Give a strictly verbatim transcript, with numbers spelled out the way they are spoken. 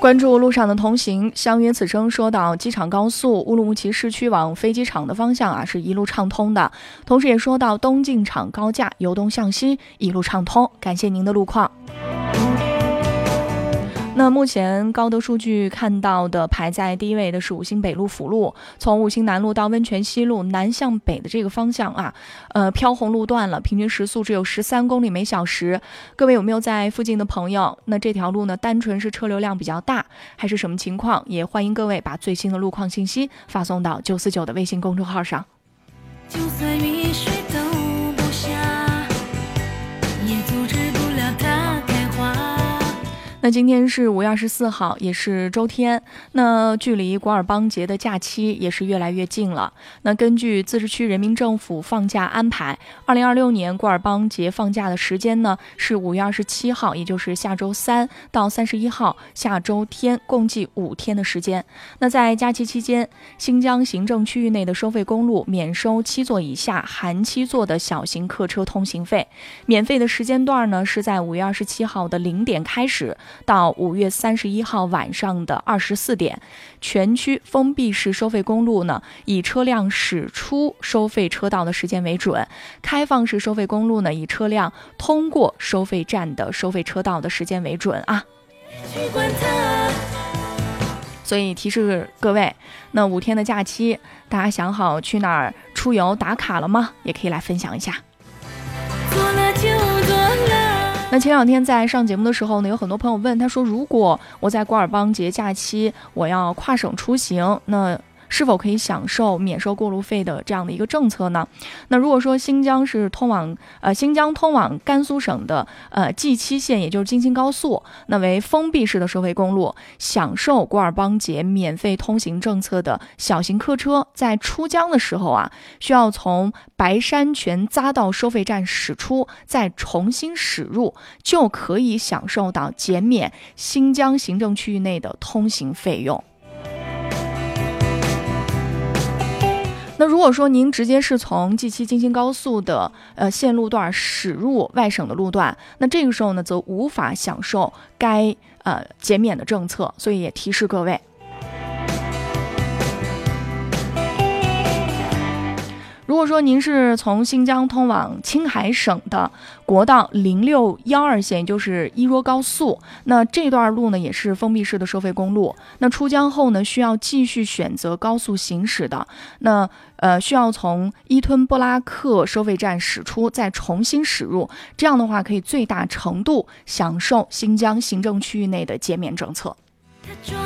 关注路上的同行，相约此生说到机场高速乌鲁木齐市区往飞机场的方向啊是一路畅通的，同时也说到东进场高架由东向西一路畅通，感谢您的路况。那目前高德数据看到的排在第一位的是五星北路辅路，从五星南路到温泉西路南向北的这个方向啊，呃，飘红路段了，平均时速只有十三公里每小时。各位有没有在附近的朋友？那这条路呢，单纯是车流量比较大，还是什么情况？也欢迎各位把最新的路况信息发送到九四九的微信公众号上。就算雨水都不下，也阻止不了它开花。那今天是五月二十四号，也是周天。那距离古尔邦节的假期也是越来越近了。那根据自治区人民政府放假安排，二零二六年古尔邦节放假的时间呢是五月二十七号，也就是下周三到三十一号，下周天，共计五天的时间。那在假期期间，新疆行政区域内的收费公路免收七座以下含七座的小型客车通行费。免费的时间段呢是在五月二十七号的零点开始，到五月三十一号晚上的二十四点。全区封闭式收费公路呢，以车辆驶出收费车道的时间为准；开放式收费公路呢，以车辆通过收费站的收费车道的时间为准啊。所以提示各位，那五天的假期，大家想好去哪儿出游打卡了吗？也可以来分享一下。做了就做了。那前两天在上节目的时候呢，有很多朋友问，他说如果我在古尔邦节假期我要跨省出行，那是否可以享受免收过路费的这样的一个政策呢？那如果说新疆是通往呃新疆通往甘肃省的呃 G 七 线，也就是京津高速，那为封闭式的收费公路，享受古尔邦节免费通行政策的小型客车，在出疆的时候啊，需要从白山泉匝道收费站驶出，再重新驶入，就可以享受到减免新疆行政区域内的通行费用。那如果说您直接是从 G 七 京津高速的呃线路段驶入外省的路段，那这个时候呢，则无法享受该呃减免的政策，所以也提示各位。如果说您是从新疆通往青海省的国道零六一二线，也就是伊若高速，那这段路呢也是封闭式的收费公路。那出疆后呢，需要继续选择高速行驶的，那呃需要从伊吞布拉克收费站驶出，再重新驶入。这样的话，可以最大程度享受新疆行政区域内的减免政策。